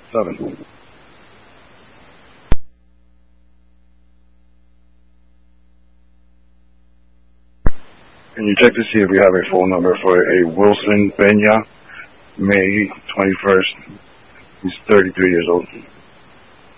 7. Can you check to see if we have a phone number for a Wilson Benya, May 21st? He's 33 years old.